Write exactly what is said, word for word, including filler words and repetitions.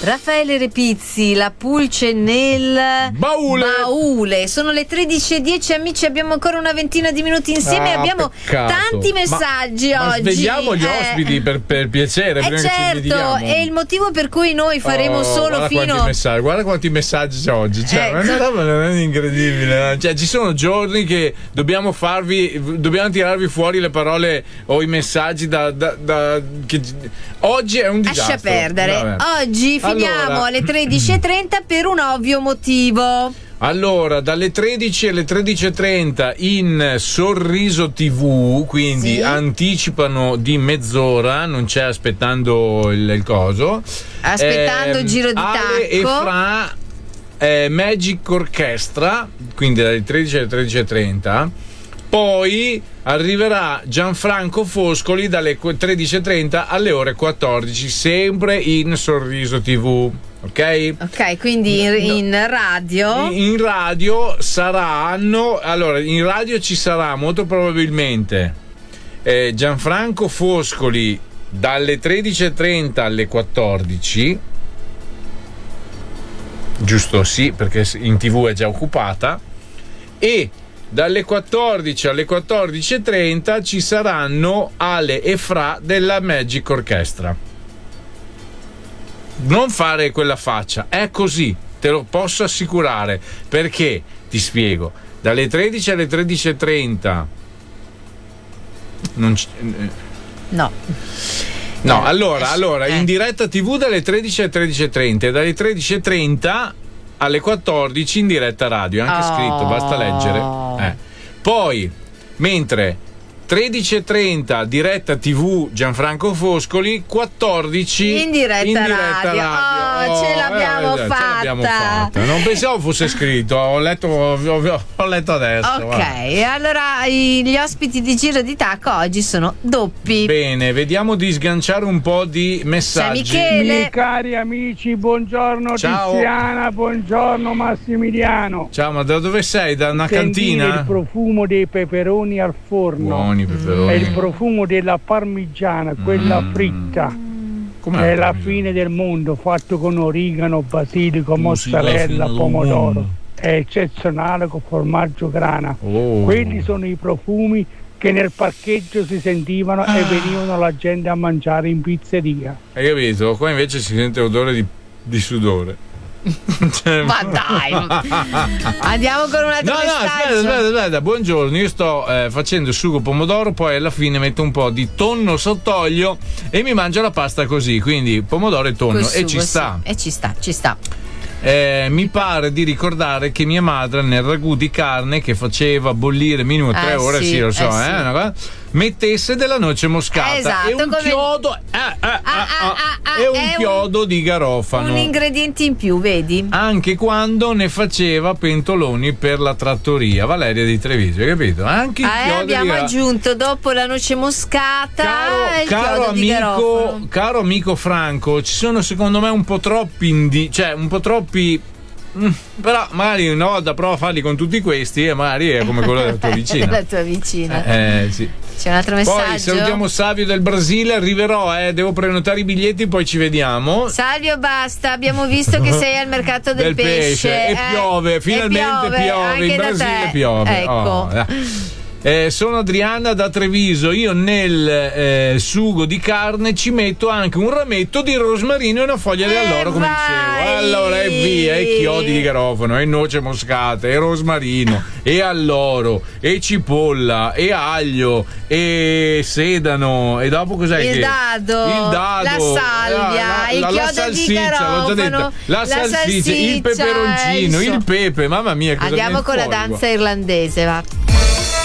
Raffaele Repizzi, la pulce nel baule. baule. Sono le tredici e dieci, amici, abbiamo ancora una ventina di minuti insieme. Ah, abbiamo peccato. tanti messaggi ma, oggi. Ma svegliamo gli eh, ospiti per, per piacere. Eh prima certo, che ci è il motivo per cui noi faremo oh, solo guarda fino quanti messaggi, guarda quanti messaggi c'è oggi, cioè, ecco. È una roba veramente incredibile, cioè, ci sono giorni che dobbiamo farvi dobbiamo tirarvi fuori le parole o i messaggi da, da, da che, oggi è un disastro. Lascia perdere. Vabbè. Oggi finiamo Allora, alle tredici e trenta per un ovvio motivo. Allora, dalle tredici alle tredici e trenta in Sorriso tivù, quindi sì. anticipano di mezz'ora, non c'è aspettando il, il coso. Aspettando il giro di Ale tacco. e Fra eh, Magic Orchestra, quindi dalle tredici alle tredici e trenta. Poi arriverà Gianfranco Foscoli dalle tredici e trenta alle ore quattordici, sempre in Sorriso tivù. Ok? Ok, quindi in, in radio. In, in radio saranno. Allora, in radio ci sarà molto probabilmente eh, Gianfranco Foscoli dalle tredici e trenta alle quattordici. Giusto, sì, perché in tivù è già occupata. E dalle quattordici alle quattordici e trenta ci saranno Ale e Fra della Magic Orchestra. Non fare quella faccia, è così, te lo posso assicurare, perché ti spiego, dalle tredici alle tredici e trenta non c- no no allora, eh, allora eh. in diretta tivù dalle tredici alle tredici e trenta e dalle tredici e trenta alle quattordici in diretta radio, anche oh. scritto, basta leggere. Eh. Poi mentre tredici e trenta diretta tivù Gianfranco Foscoli, quattordici in diretta, in diretta radio, radio. Oh, ce l'abbiamo, eh, fatta. ce l'abbiamo fatta. Non pensavo fosse scritto, ho letto, ho, ho, ho letto adesso. Ok, guarda. allora i, gli ospiti di Giro di Tacco oggi sono doppi. Bene, vediamo di sganciare un po' di messaggi. C'è Michele. Miei cari amici, buongiorno. Ciao. Tiziana, buongiorno Massimiliano. Ciao, ma da dove sei? Da una Sentire cantina? il profumo dei peperoni al forno. Buoni peperoni. E il profumo della parmigiana, quella Mm. fritta. Com'è È la parmigiana? fine del mondo, fatto con origano, basilico, Oh, sì, la mozzarella, fine del pomodoro. mondo. È eccezionale con formaggio grana. Oh. Quelli sono i profumi che nel parcheggio si sentivano Ah. e venivano la gente a mangiare in pizzeria. Hai capito? Qua invece si sente odore di, di sudore. Ma dai, andiamo con un altro No, no, messaggio. aspetta, aspetta, aspetta. Buongiorno, io sto eh, facendo il sugo pomodoro, poi alla fine metto un po' di tonno sott'olio e mi mangio la pasta così, quindi pomodoro e tonno. Col E ci sugo, sta. sì. E ci sta, ci sta. Eh, mi pare di ricordare che mia madre nel ragù di carne che faceva bollire minimo tre Eh, ore, sì, sì, lo so, eh, eh, sì. una cosa, mettesse della noce moscata Esatto, e un come- chiodo, eh, eh, ah, ah, ah, ah, e un è un- chiodo di garofano. Un ingrediente in più, vedi? Anche quando ne faceva pentoloni per la trattoria Valeria di Treviso, hai capito? Anche il Ah, eh, chiodo abbiamo di gar- aggiunto dopo la noce moscata Caro, e il caro chiodo di amico, garofano. caro amico Franco, ci sono secondo me un po' troppi indi- cioè un po' troppi mm, però magari una volta prova a farli con tutti questi e magari è come quello della tua vicina. La tua vicina. Eh, sì. C'è un altro messaggio. Poi salutiamo Savio del Brasile, arriverò, eh, devo prenotare i biglietti, poi ci vediamo. Salvio, basta, abbiamo visto che sei al mercato del, Del pesce, e eh, piove, finalmente e piove, anche in da Brasile te. piove. Ecco. Oh, eh. Eh, sono Adriana da Treviso, io nel eh, sugo di carne ci metto anche un rametto di rosmarino e una foglia di Eh, alloro, come vai. dicevo. Allora e via, e chiodi di garofano, e noce moscata, e rosmarino, e alloro, e cipolla, e aglio, e sedano, e dopo cos'è Il che? dado, il dado, la salvia, la, il la, la chiodo di salsiccia, l'ho già garofano, detta, la, la salsiccia, il salsiccia, peperoncino, il il so- pepe, mamma mia, cosa Andiamo viene con la fuori, danza qua? irlandese, va.